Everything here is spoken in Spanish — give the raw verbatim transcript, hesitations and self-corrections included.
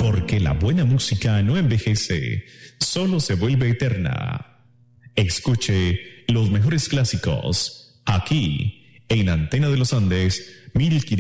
Porque la buena música no envejece, solo se vuelve eterna. Escuche los mejores clásicos aquí en Antena de los Andes mil quinientos.